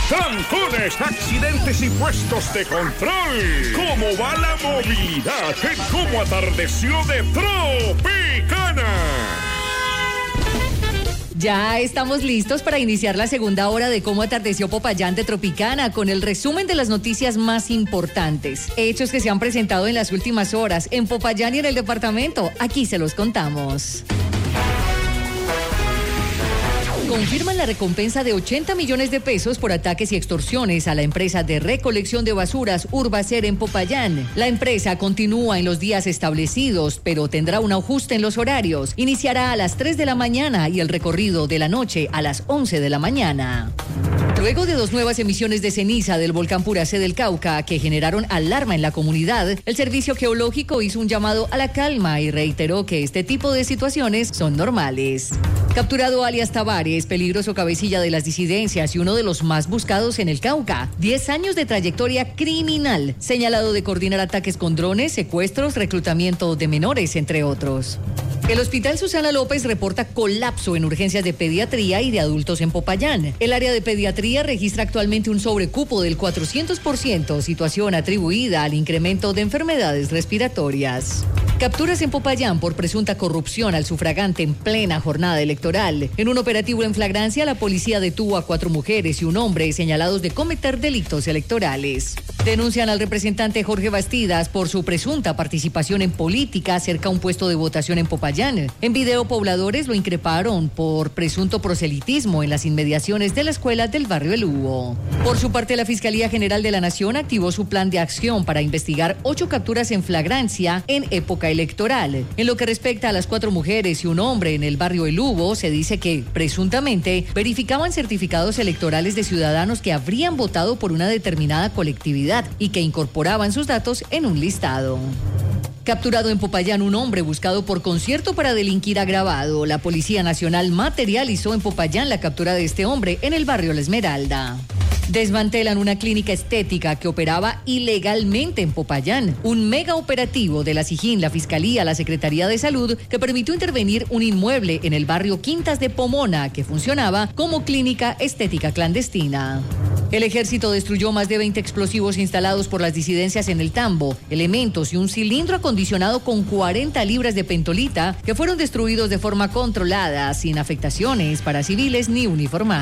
trancones, accidentes y puestos de control. ¿Cómo va la movilidad en Cómo Atardeció de Tropicana? Ya estamos listos para iniciar la segunda hora de Cómo Atardeció Popayán de Tropicana con el resumen de las noticias más importantes, hechos que se han presentado en las últimas horas en Popayán y en el departamento. Aquí se los contamos. Confirman la recompensa de 80 millones de pesos por ataques y extorsiones a la empresa de recolección de basuras Urbacer en Popayán. La empresa continúa en los días establecidos, pero tendrá un ajuste en los horarios. Iniciará a las 3 de la mañana y el recorrido de la noche a las 11 de la mañana. Luego de 2 nuevas emisiones de ceniza del volcán Puracé del Cauca que generaron alarma en la comunidad, el Servicio Geológico hizo un llamado a la calma y reiteró que este tipo de situaciones son normales. Capturado alias Tavares, peligroso cabecilla de las disidencias y uno de los más buscados en el Cauca. 10 años de trayectoria criminal, señalado de coordinar ataques con drones, secuestros, reclutamiento de menores, entre otros. El Hospital Susana López reporta colapso en urgencias de pediatría y de adultos en Popayán. El área de pediatría registra actualmente un sobrecupo del 400%, situación atribuida al incremento de enfermedades respiratorias. Capturas en Popayán por presunta corrupción al sufragante en plena jornada electoral. En un operativo en flagrancia, la policía detuvo a 4 mujeres y un hombre señalados de cometer delitos electorales. Denuncian al representante Jorge Bastidas por su presunta participación en política cerca a un puesto de votación en Popayán. En video, pobladores lo increparon por presunto proselitismo en las inmediaciones de la escuela del barrio El Hugo. Por su parte, la Fiscalía General de la Nación activó su plan de acción para investigar 8 capturas en flagrancia en época electoral. En lo que respecta a las 4 mujeres y un hombre en el barrio El Hugo, se dice que presuntamente verificaban certificados electorales de ciudadanos que habrían votado por una determinada colectividad y que incorporaban sus datos en un listado. Capturado en Popayán un hombre buscado por concierto para delinquir agravado. La Policía Nacional materializó en Popayán la captura de este hombre en el barrio La Esmeralda. Desmantelan una clínica estética que operaba ilegalmente en Popayán. Un mega operativo de la SIJIN, la Fiscalía, la Secretaría de Salud, que permitió intervenir un inmueble en el barrio Quintas de Pomona que funcionaba como clínica estética clandestina. El ejército destruyó más de 20 explosivos instalados por las disidencias en el Tambo, elementos y un cilindro acondicionado con 40 libras de pentolita que fueron destruidos de forma controlada, sin afectaciones para civiles ni uniformados.